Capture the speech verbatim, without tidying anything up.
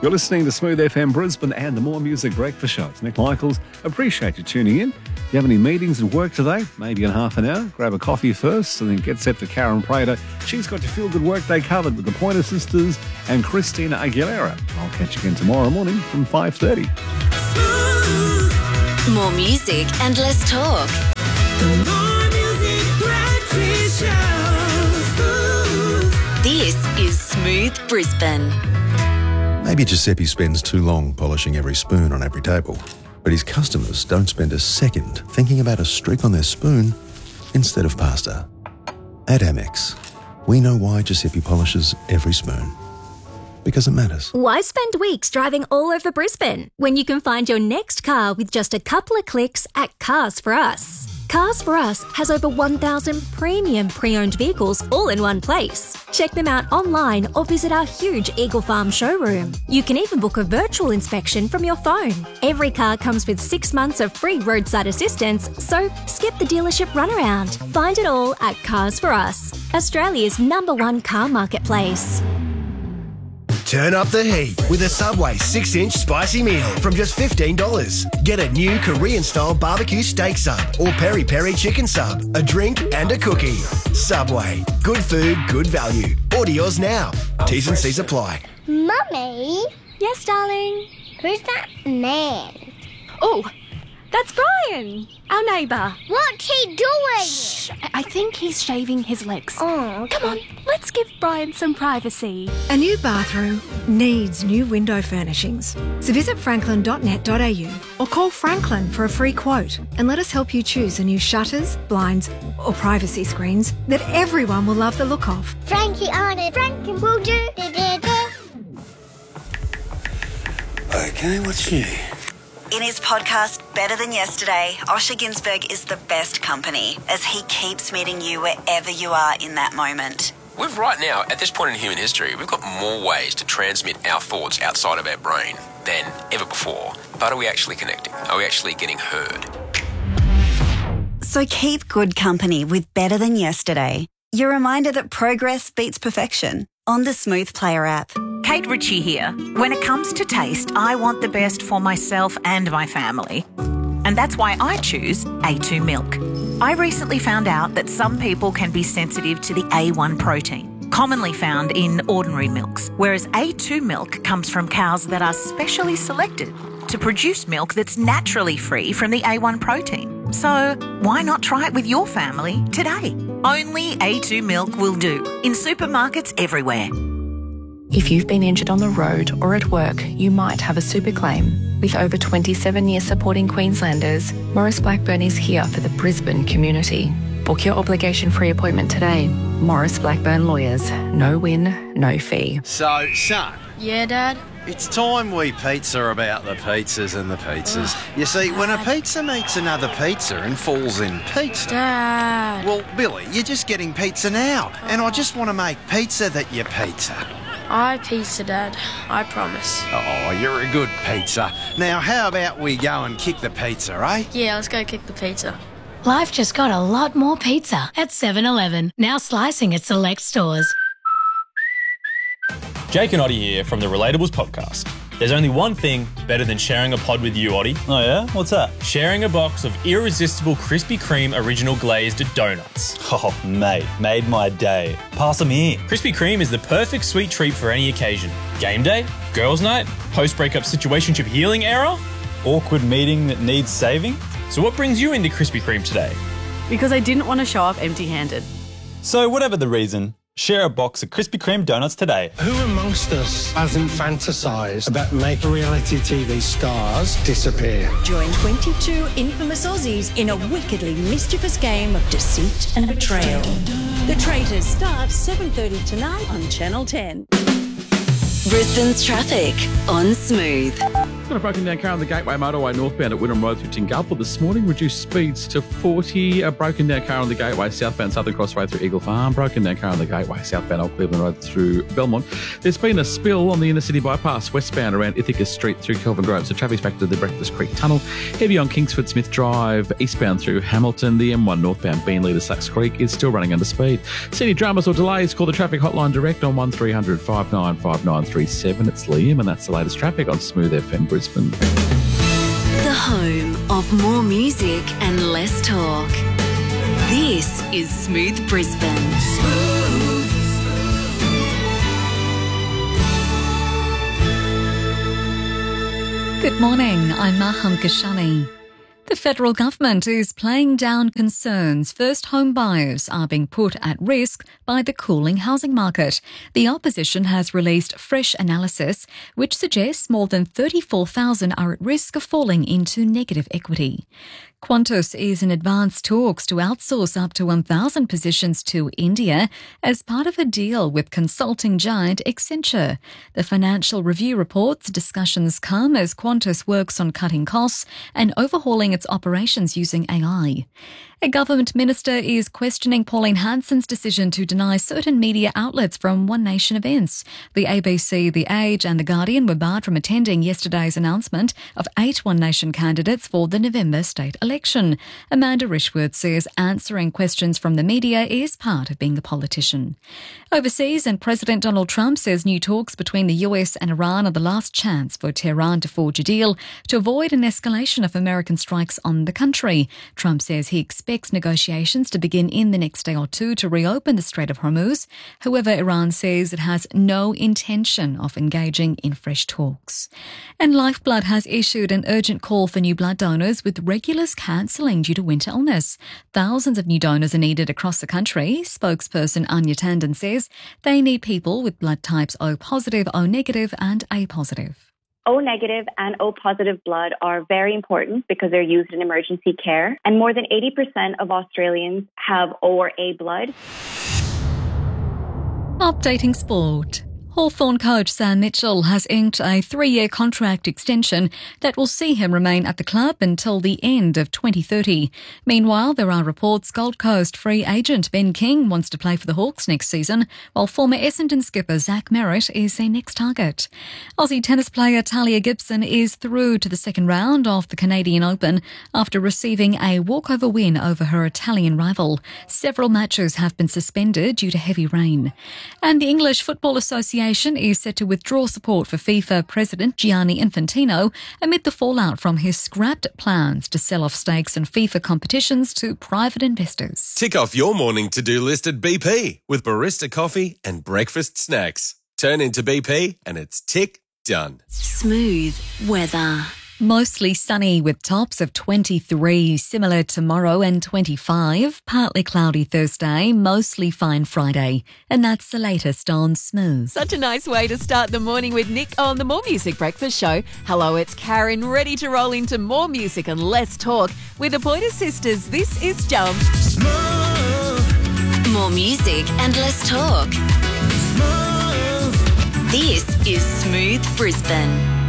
You're listening to Smooth F M Brisbane and the More Music Breakfast Show. It's Nick Michaels. Appreciate you tuning in. If you have any meetings at work today, maybe in half an hour, grab a coffee first and then get set for Karen Prater. She's got your feel-good workday covered with the Pointer Sisters and Christina Aguilera. I'll catch you again tomorrow morning from five thirty. More music and less talk. The More Music Breakfast Show. This is Smooth Brisbane. Maybe Giuseppe spends too long polishing every spoon on every table, but his customers don't spend a second thinking about a streak on their spoon instead of pasta. At Amex, we know why Giuseppe polishes every spoon. Because it matters. Why spend weeks driving all over Brisbane when you can find your next car with just a couple of clicks at Cars for Us? Cars for Us has over one thousand premium pre-owned vehicles all in one place. Check them out online or visit our huge Eagle Farm showroom. You can even book a virtual inspection from your phone. Every car comes with six months of free roadside assistance, so skip the dealership runaround. Find it all at Cars for Us, Australia's number one car marketplace. Turn up the heat with a Subway six inch spicy meal from just fifteen dollars. Get a new Korean-style barbecue steak sub or peri-peri chicken sub, a drink and a cookie. Subway. Good food, good value. Order yours now. T's and C's apply. Mummy? Yes, darling? Who's that man? Oh, that's Brian, our neighbour. What's he doing? Shh, I think he's shaving his legs. Oh, okay. Come on, let's give Brian some privacy. A new bathroom needs new window furnishings. So visit franklin dot net dot a u or call Franklin for a free quote and let us help you choose the new shutters, blinds or privacy screens that everyone will love the look of. Frankie on it. Frankie will do. Da, da, da. Okay, what's new? In his podcast, Better Than Yesterday, Osher Ginsberg is the best company as he keeps meeting you wherever you are in that moment. We've right now, at this point in human history, we've got more ways to transmit our thoughts outside of our brain than ever before. But are we actually connecting? Are we actually getting heard? So keep good company with Better Than Yesterday. Your reminder that progress beats perfection on the Smooth Player app. Kate Ritchie here. When it comes to taste, I want the best for myself and my family. And that's why I choose A two milk. I recently found out that some people can be sensitive to the A one protein, commonly found in ordinary milks, whereas A two milk comes from cows that are specially selected to produce milk that's naturally free from the A one protein. So why not try it with your family today? Only A two milk will do in supermarkets everywhere. If you've been injured on the road or at work, you might have a super claim. With over twenty-seven years supporting Queenslanders, Maurice Blackburn is here for the Brisbane community. Book your obligation-free appointment today. Maurice Blackburn Lawyers. No win, no fee. So, son. Yeah, Dad? It's time we pizza about the pizzas and the pizzas. You see, when a pizza meets another pizza and falls in pizza... Dad. Well, Billy, you're just getting pizza now, and I just want to make pizza that you pizza. I pizza, Dad. I promise. Oh, you're a good pizza. Now, how about we go and kick the pizza, eh? Yeah, let's go kick the pizza. Life just got a lot more pizza at seven eleven, now slicing at select stores. Jake and Oddie here from the Relatables podcast. There's only one thing better than sharing a pod with you, Oddie. Oh yeah? What's that? Sharing a box of irresistible Krispy Kreme original glazed donuts. Oh, mate, made my day. Pass them here. Krispy Kreme is the perfect sweet treat for any occasion. Game day, girls' night, post-breakup situationship healing era, awkward meeting that needs saving. So what brings you into Krispy Kreme today? Because I didn't want to show up empty-handed. So whatever the reason, share a box of Krispy Kreme donuts today. Who amongst us hasn't fantasised about making reality T V stars disappear? Join twenty-two infamous Aussies in a wickedly mischievous game of deceit and betrayal. The Traitors starts seven thirty tonight on Channel ten. Brisbane's traffic on Smooth. got a broken down car on the Gateway Motorway northbound at Wynnum Road through Tingalpa this morning. Reduced speeds to forty. A broken down car on the Gateway southbound Southern Cross Road through Eagle Farm. Broken down car on the Gateway southbound Old Cleveland Road through Belmont. There's been a spill on the inner city bypass westbound around Ithaca Street through Kelvin Grove. So traffic's back to the Breakfast Creek Tunnel. Heavy on Kingsford Smith Drive eastbound through Hamilton. The M one northbound Beanley to Sacks Creek is still running under speed. See any dramas or delays, call the traffic hotline direct on one three hundred five nine five nine three seven. It's Liam, and that's the latest traffic on Smooth F M Brisbane. The home of more music and less talk. This is Smooth Brisbane. Smooth. Good morning, I'm Maham Kashani. The federal government is playing down concerns first home buyers are being put at risk by the cooling housing market. The opposition has released fresh analysis which suggests more than thirty-four thousand are at risk of falling into negative equity. Qantas is in advanced talks to outsource up to one thousand positions to India as part of a deal with consulting giant Accenture. The Financial Review reports discussions come as Qantas works on cutting costs and overhauling its operations using A I. A government minister is questioning Pauline Hanson's decision to deny certain media outlets from One Nation events. The A B C, The Age and The Guardian were barred from attending yesterday's announcement of eight One Nation candidates for the November state election. Amanda Rishworth says answering questions from the media is part of being a politician. Overseas, and President Donald Trump says new talks between the U S and Iran are the last chance for Tehran to forge a deal to avoid an escalation of American strikes on the country. Trump says he expects negotiations to begin in the next day or two to reopen the Strait of Hormuz. However, Iran says it has no intention of engaging in fresh talks. And Lifeblood has issued an urgent call for new blood donors, with regulars cancelling due to winter illness. Thousands of new donors are needed across the country. Spokesperson Anya Tandon says they need people with blood types O positive, O negative and A positive. O negative and O positive blood are very important because they're used in emergency care, and more than eighty percent of Australians have O or A blood. Updating sport. Hawthorn coach Sam Mitchell has inked a three-year contract extension that will see him remain at the club until the end of twenty thirty. Meanwhile, there are reports Gold Coast free agent Ben King wants to play for the Hawks next season, while former Essendon skipper Zach Merritt is their next target. Aussie tennis player Talia Gibson is through to the second round of the Canadian Open after receiving a walkover win over her Italian rival. Several matches have been suspended due to heavy rain. And the English Football Association is set to withdraw support for FIFA President Gianni Infantino amid the fallout from his scrapped plans to sell off stakes in FIFA competitions to private investors. Tick off your morning to-do list at B P with barista coffee and breakfast snacks. Turn into B P and it's tick done. Smooth weather. Mostly sunny with tops of twenty-three, similar tomorrow, and twenty-five. Partly cloudy Thursday, mostly fine Friday. And that's the latest on Smooth. Such a nice way to start the morning with Nick on the More Music Breakfast Show. Hello, it's Karen, ready to roll into more music and less talk with the Pointer Sisters. This is Jump. Smooth. More music and less talk. Smooth. This is Smooth Brisbane.